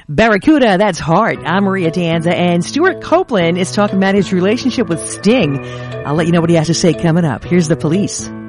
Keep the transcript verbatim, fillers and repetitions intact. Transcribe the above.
Barracuda, that's Heart. I'm Maria Danza, and Stuart Copeland is talking about his relationship with Sting. I'll let you know what he has to say coming up. Here's The Police.